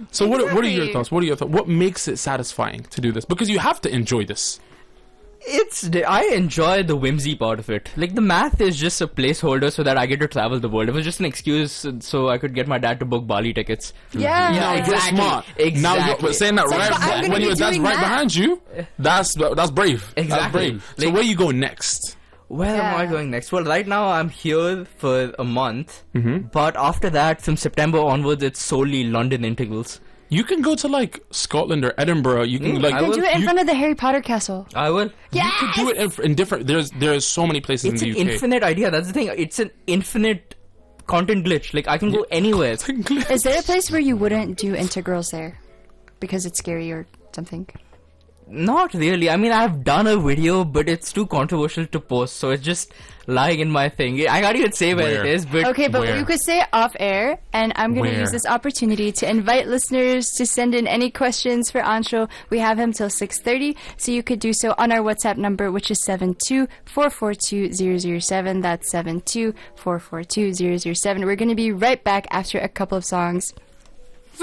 So what are your Exactly. thoughts? What makes it satisfying to do this? Because you have to enjoy this. I enjoy the whimsy part of it. Like, the math is just a placeholder so that I get to travel the world. It was just an excuse so I could get my dad to book Bali tickets. Yeah. Now you're exactly. smart. Exactly. Now you're saying that So, but I'm right gonna when be your dad's doing right that. behind you. That's brave. That's Exactly. brave. So Like- where you go next? Where am I Yeah. going next? Well, right now I'm here for a month, Mm-hmm. but after that, from September onwards, it's solely London integrals. You can go to like Scotland or Edinburgh. You can like I You will- can do it in you- front of the Harry Potter castle. I will. You could do it in different. There's so many places It's in an the UK. infinite idea. That's the thing. It's an infinite content glitch. Like, I can go anywhere. Is there a place where you wouldn't do integrals there because it's scary or something? Not really. I mean, I've done a video, but it's too controversial to post, so it's just lying in my thing. I can't even say where Where? it is, but Okay, but Where? you could say it off air, and I'm going to Where? use this opportunity to invite listeners to send in any questions for Ansho. We have him till 6:30, so you could do so on our WhatsApp number, which is 72442007. That's 72442007. We're going to be right back after a couple of songs.